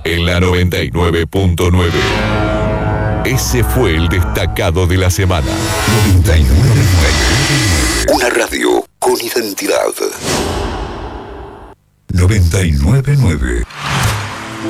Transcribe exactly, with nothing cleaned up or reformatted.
en la noventa y nueve punto nueve. Ese fue el destacado de la semana. noventa y nueve punto nueve. Una radio con identidad. noventa y nueve punto nueve.